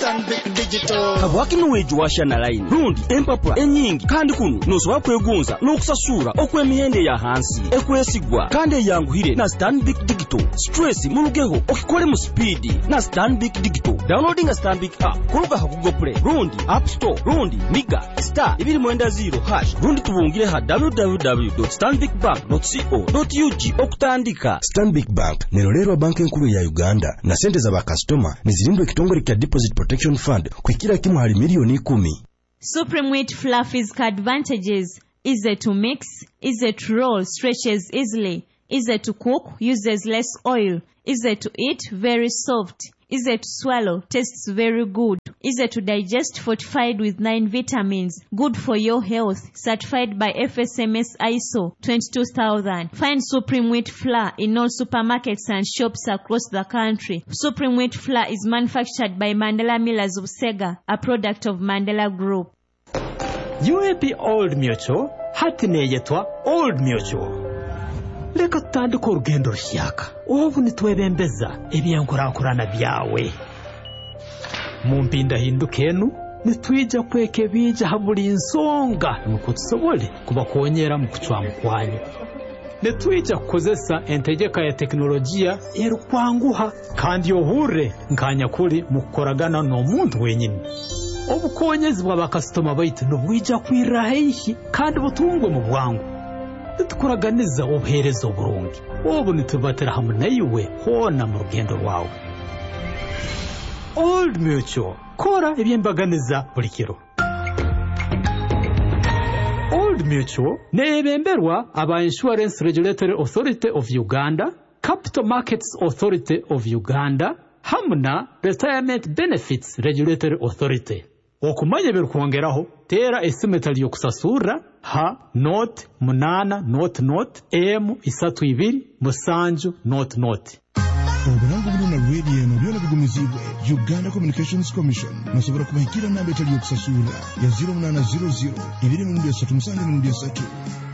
Stanbic Digital. Kabwaki nuweju washana line. Rundi empapula enyingi kandi kuno nosoba kwegonza n'okusasura okw'emihende ya hansi ekwesigwa kandi yanguhire na Stanbic Digital. Stress mulugeho okikole mu speed na Stanbic Digital. Downloading a Stanbic app kuruga ha Google Play, Rundi App Store, Rundi Miga Star 2.0# Rundi tubungire ha www.stanbicbank.co.ug okutandika. Stanbic Bank nerolero banki nkuru ya Uganda na sente za bakastoma nizilindwe kitongole kya Deposit Protection Fund kwikira kimu hali milioni 10. Supreme Wheat Flour Physical advantages: easy to mix, easy to roll, stretches easily, easy to cook, uses less oil, easy to eat, very soft, easy to swallow, tastes very good, easy to digest, fortified with 9 vitamins, good for your health, certified by FSMS ISO 22000. Find Supreme Wheat Flour in all supermarkets and shops across the country. Supreme Wheat Flour is manufactured by Mandela Millers of Sega, a product of Mandela Group. UAP Old Mutual, hatine yetwa Old Mutual. Leka tutandika urugendo rushyaka. Ubu nitwebembeza ebyankurankurana byawe. Mumpinda hindukenu nitwija kweke bija haburi insonga nuko tusobole kubakonyera mu kucwa mukwanyu. Nitwija kukozesa entegeka ya teknolojia erukwanguha kandi yohure nkanya kuri mukoragana no muntu wenyine. Obukonyezi bw'abakastoma baitu nubwija kwirahihi kandi butungwe mu bwangu. Nitukuraganiza obuherezo burungi. Obu nitubatera hamwe nayiwe hona mu rugendo rwawe. Old Mutual, kora ebyembaganiza buli kiro. Old Mutual nebemberwa aba Insurance Regulatory Authority of Uganda, Capital Markets Authority of Uganda, hamna Retirement Benefits Regulatory Authority. Okumanya birukwongeraho tera esimetali yo kusasura ha note munana note M32 musanju note. Obulango buno na radio no byona bigumizibwe Uganda Communications Commission musobora kubahikira namba etali yo kusasura ya 0800 237 3